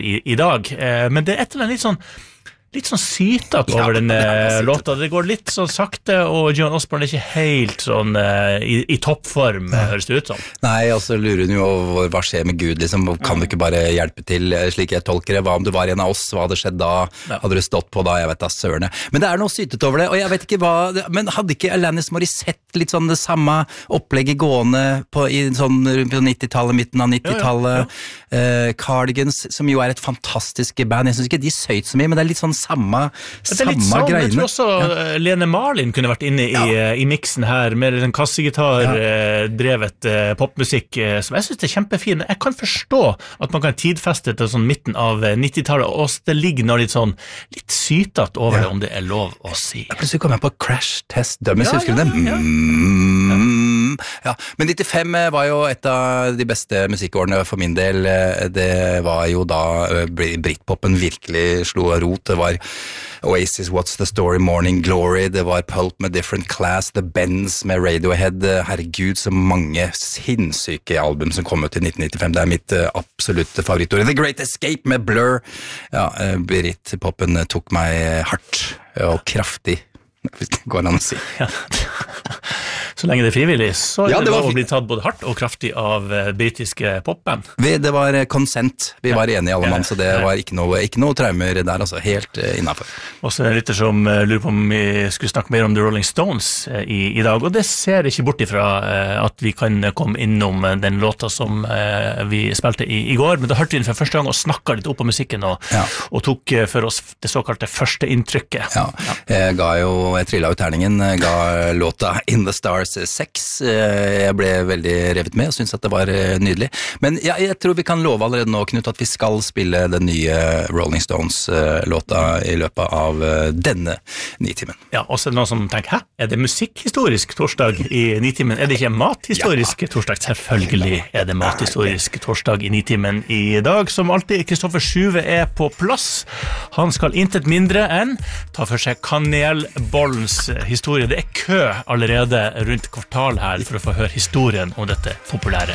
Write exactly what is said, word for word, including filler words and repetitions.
i, i dag, eh, men det er et eller annet litt sånn litt sånn sytat over ja, den uh, låta. Det går litt sånn sakte, og Joan Osborne er ikke helt sånn uh, i, i toppform, ja. Høres det ut som. Nei, og så lurer hun jo over hva skjer med Gud, liksom. Kan du ikke bare hjelpe til, slik jeg tolker det? Hva om du var en av oss? Hva hadde skjedd da? Ja. Hadde du stått på da? Jeg vet da, sørene. Men det er noe sytet over det, og jeg vet ikke hva... Men hadde ikke Alanis Morissette litt sånn det samme opplegget gående på, i sånn på nittitallet, midten av nittitallet? Ja, ja, ja. Uh, Cardigans, som jo er et fantastisk band. Jeg synes ikke de søyt så mye, men det er litt sånn samme, det er litt samme sånn, greiene. Jeg tror også ja. Lene Marlin kunne vært inne i, ja. i mixen her, med den kassegitar-drevet ja. uh, popmusikk, uh, som jeg synes er kjempefin. Jeg kan forstå at man kan tidfeste til sånn midten av nittitallet, og det ligger noe litt sånn, litt sytat over ja. det, om det er lov å si. Ja, plutselig kom jeg på Crash Test Dummies, ja, husker du ja, det? Ja, ja. Mm, ja. Men nittifem var jo et av de beste musikkårene for min del. Det var jo da Britpopen virkelig slo rot. Det var Oasis, What's the Story, Morning Glory, det var Pulp med Different Class, The Bends med Radiohead. Herregud, så mange sinnssyke album som kom ut i nitten nittifem. Det er mitt uh, absolutte favorittord. The Great Escape med Blur. Ja, uh, Britpopen tok meg hardt og kraftig, hvis det går an å si. Ja. Så lenge det er frivillig, så er ja, det, det lov å bli tatt både hardt og kraftig av uh, britiske popband. Vi, det var consent, vi ja. var enige alle mann, så det var ikke noe, ikke noe traumer der, altså helt uh, innenfor. Og så er det litt som uh, lurer på om vi skulle snakke mer om The Rolling Stones uh, i, i dag, og det ser ikke bort ifra uh, at vi kan komme innom uh, den låta som uh, vi spilte i, i går, men da hørte vi den for første gang og snakket litt opp på musikken og, ja. og tok uh, for oss det såkalte første inntrykket. Ja, ja. Jeg ga jo, jeg trillet ut terningen, ga låta In the Stars seks. Jeg ble veldig revet med og synes at det var nydelig. Men ja, jeg tror vi kan love allerede nå, Knut, at vi skal spille den nye Rolling Stones-låta i løpet av denne nitimen. Ja, og så er det noen som tenker, hæ? Er det musikkhistorisk torsdag i nitimen? Er det ikke mathistorisk ja. torsdag? Selvfølgelig er det mathistorisk torsdag i nitimen i dag. Som alltid, Kristoffer Sjuve er på plass. Han skal intet mindre enn ta for seg kanelbollens historie. Det er kø allerede rundt kvartal her for å få høre historien om dette populære